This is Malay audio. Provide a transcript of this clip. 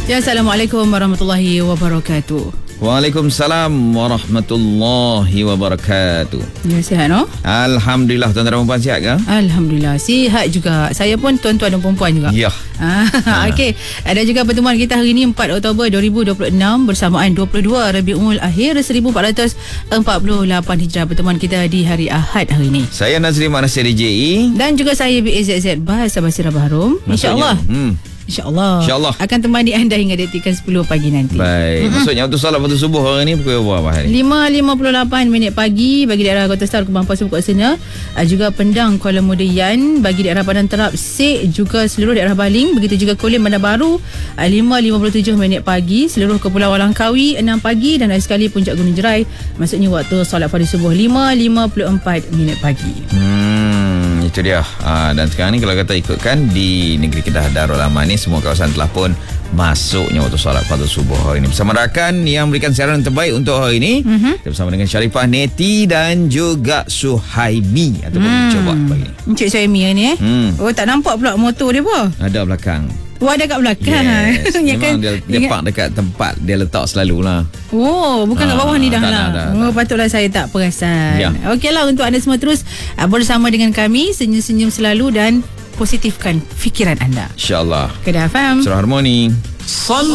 Ya, Assalamualaikum warahmatullahi wabarakatuh. Waalaikumsalam warahmatullahi wabarakatuh. Ya, sihat no? Alhamdulillah, tuan-tuan dan puan sihat ke? Alhamdulillah, sihat juga. Saya pun tuan-tuan dan perempuan juga. Ya. Okey, ada juga pertemuan kita hari ini 4 Oktober 2026 bersamaan 22 Rabiul Akhir 1448 Hijrah. Pertemuan kita di hari Ahad hari ini. Saya Nazri Manasir DJI Dan juga saya BAZZ Bahasa Basirah Bahrum. InsyaAllah. InsyaAllah akan temani anda hingga detik 10 pagi nanti. Baik. Maksudnya untuk solat waktu subuh hari ni pukul berapa hari? 5.58 pagi bagi daerah Kota Star, Kembang Pasir, Pokok Sena, juga Pendang, Kuala Mudian, bagi daerah Padang Terap, Sek, juga seluruh daerah Baling, begitu juga Kulim, Bandar Baru 5.57 pagi, seluruh Kepulauan Langkawi 6 pagi, dan lagi sekali Puncak Gunung Jerai, maksudnya waktu solat fardu subuh 5.54 pagi. Itu dia. Dan sekarang ni kalau kata ikutkan di negeri Kedah Darul Aman ni, semua kawasan telah pun masuknya waktu solat fardu subuh hari ini. Bersama rakan yang memberikan siaran terbaik untuk hari ini, kita bersama dengan Sharifah Neti dan juga Suhaimi ataupun Coba pagi ni. Encik Suhaimi ni Oh, tak nampak pula motor dia apa? Ada belakang. Oh, ada kat belakang. Yes. Memang kan, dia park dekat tempat dia letak selalulah. Oh, bukan kat bawah ni dah lah. Patutlah saya tak perasan. Ya. Okeylah, untuk anda semua terus bersama dengan kami, senyum-senyum selalu dan positifkan fikiran anda. InsyaAllah. Kedah FM, Surah Harmoni.